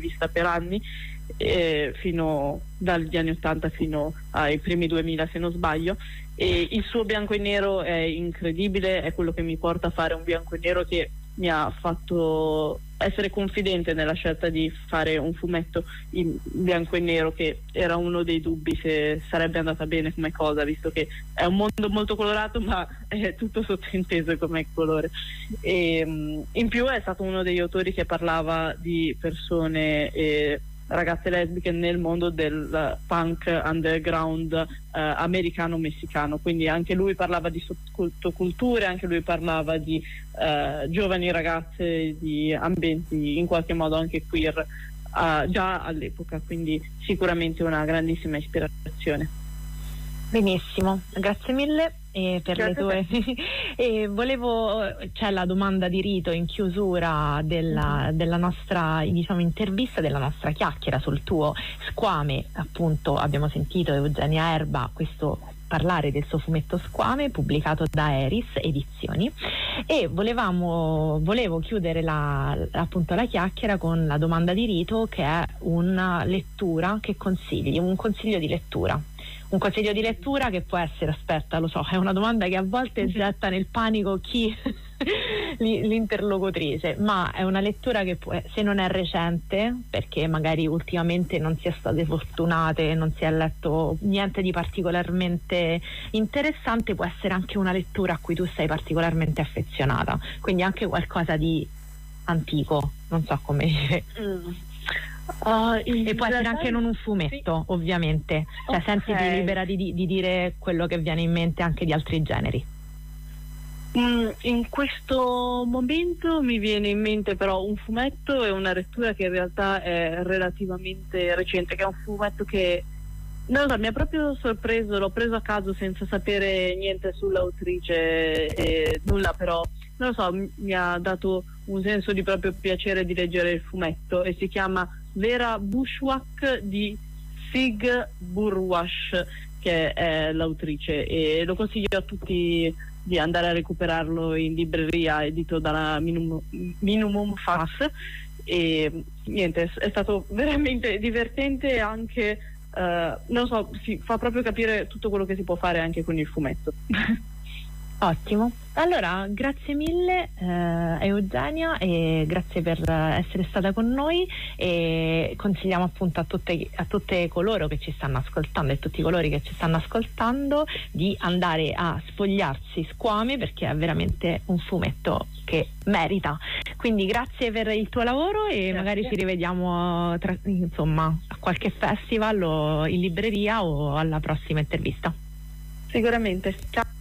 vista per anni, fino dagli anni 80 fino ai primi 2000 se non sbaglio, e il suo bianco e nero è incredibile, è quello che mi porta a fare un bianco e nero che mi ha fatto essere confidente nella scelta di fare un fumetto in bianco e nero, che era uno dei dubbi se sarebbe andata bene come cosa, visto che è un mondo molto colorato ma è tutto sottinteso come colore. E in più è stato uno degli autori che parlava di persone ragazze lesbiche nel mondo del punk underground americano-messicano, quindi anche lui parlava di sottoculture, anche lui parlava di giovani ragazze di ambienti in qualche modo anche queer già all'epoca, quindi sicuramente una grandissima ispirazione. Benissimo, grazie mille per le tue e c'è la domanda di rito in chiusura della nostra, diciamo, intervista, della nostra chiacchiera sul tuo Squame. Appunto abbiamo sentito Eugenia Erba parlare del suo fumetto Squame, pubblicato da Eris Edizioni, e volevo chiudere appunto la chiacchiera con la domanda di rito, che è una lettura che consigli, un consiglio di lettura. Un consiglio di lettura che può essere, aspetta, lo so, è una domanda che a volte getta nel panico l'interlocutrice, ma è una lettura che se non è recente, perché magari ultimamente non si è state fortunate, non si è letto niente di particolarmente interessante, può essere anche una lettura a cui tu sei particolarmente affezionata, quindi anche qualcosa di antico, non so come dire. E può essere anche non un fumetto, sì. Ovviamente, cioè sentiti libera di dire quello che viene in mente anche di altri generi. In questo momento mi viene in mente però un fumetto e una lettura che in realtà è relativamente recente, che è un fumetto che non lo so, mi ha proprio sorpreso, l'ho preso a caso senza sapere niente sull'autrice e nulla, però non lo so, mi ha dato un senso di proprio piacere di leggere il fumetto, e si chiama Vera Bushwhack di Sig Burwash, che è l'autrice, e lo consiglio a tutti di andare a recuperarlo in libreria, edito dalla Minimum Fax, e niente, è stato veramente divertente, anche non so, si fa proprio capire tutto quello che si può fare anche con il fumetto. Ottimo, allora grazie mille Eugenia, e grazie per essere stata con noi, e consigliamo appunto a tutte coloro che ci stanno ascoltando e tutti coloro che ci stanno ascoltando di andare a sfogliarsi Squame, perché è veramente un fumetto che merita. Quindi grazie per il tuo lavoro, e grazie. Magari ci rivediamo insomma a qualche festival o in libreria o alla prossima intervista. Sicuramente, ciao.